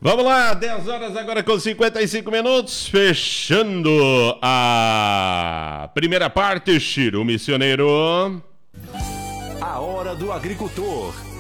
Vamos lá, 10 horas agora com 55 minutos, fechando a primeira parte, Chiro Missioneiro. A hora do agricultor.